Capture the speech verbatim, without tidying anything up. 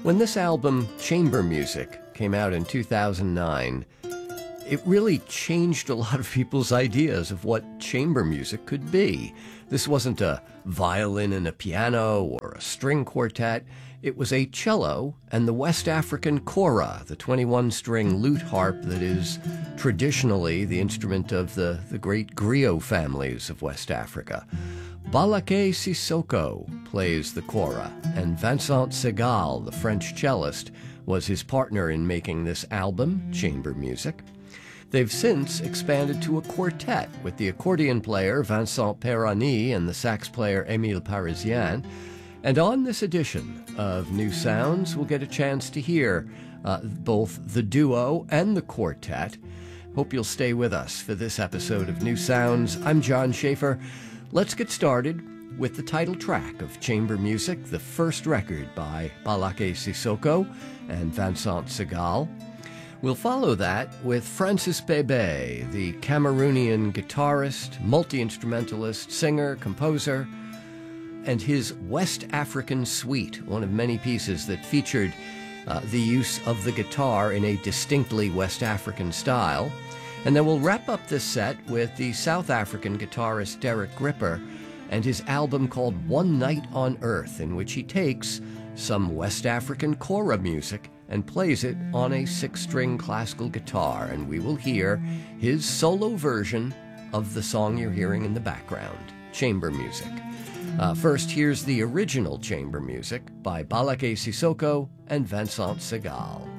When this album, Chamber Music, came out in two thousand nine, it really changed a lot of people's ideas of what chamber music could be. This wasn't a violin and a piano or a string quartet. It was a cello and the West African kora, the twenty-one string lute harp that is traditionally the instrument of the, the great griot families of West Africa. Balaké Sissoko plays the kora, and Vincent Segal, the French cellist, was his partner in making this album, Chamber Music. They've since expanded to a quartet with the accordion player Vincent Perroni and the sax player Émile Parisien. And on this edition of New Sounds, we'll get a chance to hear uh, both the duo and the quartet. Hope you'll stay with us for this episode of New Sounds. I'm John Schaefer. Let's get started with the title track of Chamber Music, the first record by Balaké Sissoko and Vincent Segal. We'll follow that with Francis Bébé, the Cameroonian guitarist, multi-instrumentalist, singer, composer, and his West African Suite, one of many pieces that featured uh, the use of the guitar in a distinctly West African style. And then we'll wrap up this set with the South African guitarist Derek Gripper and his album called One Night on Earth, in which he takes some West African kora music and plays it on a six-string classical guitar, and we will hear his solo version of the song you're hearing in the background, Chamber Music. Uh, first, here's the original Chamber Music by Balaké Sissoko and Vincent Segal.